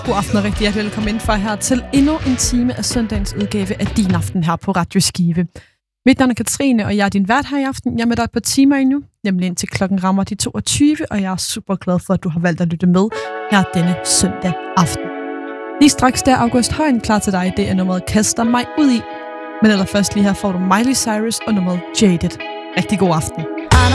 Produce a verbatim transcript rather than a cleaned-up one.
God aften og rigtig hjertelig velkommen for her til endnu en time af søndagens udgave af Din Aften her på Radio Skive. Mit navn er Katrine, og jeg er din vært her i aften. Jeg er med dig et par timer endnu, nemlig indtil klokken rammer de toogtyve, og jeg er super glad for, at du har valgt at lytte med her denne søndag aften. Lige straks der er August Højen klar til dig. Det er nummeret Kaster mig ud i. Men allerførst lige her får du Miley Cyrus og nummeret Jaded. Rigtig god aften.